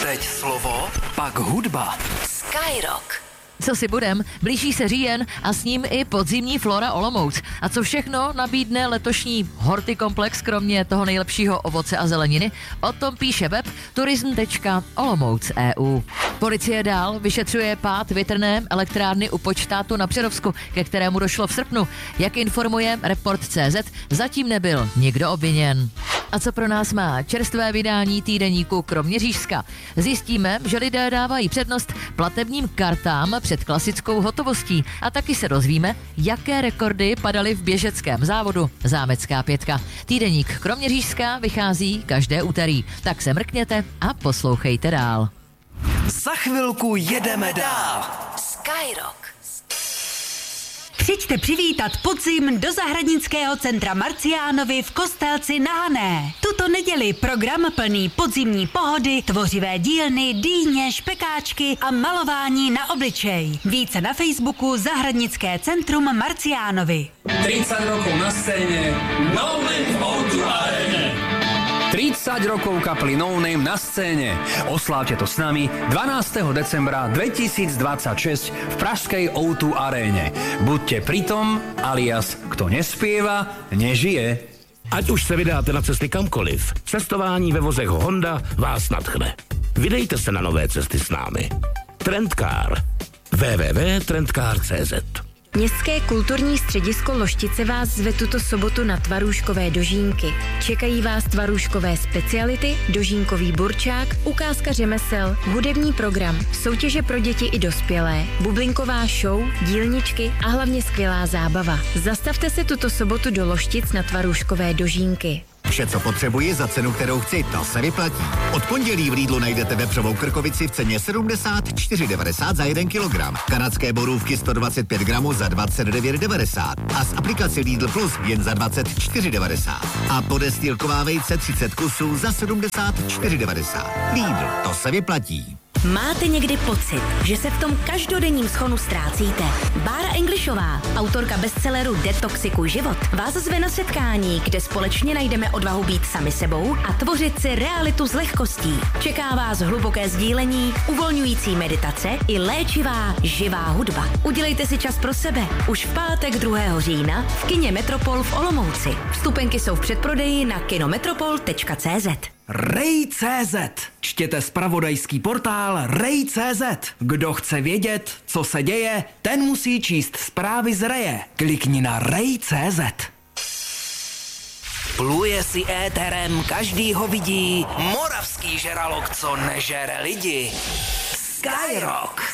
Teď slovo, pak hudba. Skyrock. Co si budem, blíží se říjen a s ním i podzimní Flora Olomouc. A co všechno nabídne letošní hortikomplex, kromě toho nejlepšího ovoce a zeleniny? O tom píše web turism.olomouc.eu. Policie dál vyšetřuje pád větrné elektrárny u Počtátu na Přerovsku, ke kterému došlo v srpnu. Jak informuje Report.cz, zatím nebyl nikdo obviněn. A co pro nás má čerstvé vydání týdeníku Kroměřížska? Zjistíme, že lidé dávají přednost platebním kartám před klasickou hotovostí a taky se dozvíme, jaké rekordy padaly v běžeckém závodu Zámecká 5. Týdeník Kroměřížska vychází každé úterý, tak se mrkněte a poslouchejte dál. Za chvilku jedeme dál. Skyrock. Přijďte přivítat podzim do zahradnického centra Marciánovi v Kostelci na Hané. Tuto neděli program plný podzimní pohody, tvořivé dílny, dýně, špekáčky a malování na obličej. Více na Facebooku Zahradnické centrum Marciánovi. 30 rokov na scéne, No Name v O2 Arene. 30 rokov kapely No Name na scéne. Oslávte to s nami 12. decembra 2026 v pražskej O2 aréne. Buďte pritom, alias kto nespieva, nežije. Ať už se vydáte na cesty kamkoliv, cestování ve vozech Honda vás nadchne. Vydejte se na nové cesty s námi. Trendcar. www.trendcar.cz. Městské kulturní středisko Loštice vás zve tuto sobotu na tvarůžkové dožínky. Čekají vás tvarůžkové speciality, dožínkový burčák, ukázka řemesel, hudební program, soutěže pro děti i dospělé, bublinková show, dílničky a hlavně skvělá zábava. Zastavte se tuto sobotu do Loštic na tvarůžkové dožínky. Vše, co potřebuji za cenu, kterou chci, to se vyplatí. Od pondělí v Lidlu najdete vepřovou krkovici v ceně 74,90 za 1 kilogram. Kanadské borůvky 125 gramů za 29,90 a z aplikace Lidl Plus jen za 24,90. A podestýlková vejce 30 kusů za 74,90. Lidl, to se vyplatí. Máte někdy pocit, že se v tom každodenním schonu ztrácíte? Bára Englishová, autorka bestselleru Detoxikuj život, vás zve na setkání, kde společně najdeme odvahu být sami sebou a tvořit si realitu s lehkostí. Čeká vás hluboké sdílení, uvolňující meditace i léčivá živá hudba. Udělejte si čas pro sebe. Už v pátek 2. října v kině Metropol v Olomouci. Vstupenky jsou v předprodeji na kinometropol.cz. Rej.cz. Čtěte zpravodajský portál Rej.cz. Kdo chce vědět, co se děje, ten musí číst zprávy z Reje. Klikni na Rej.cz. Pluje si éterem, každý ho vidí. Moravský žralok, co nežere lidi. Skyrock.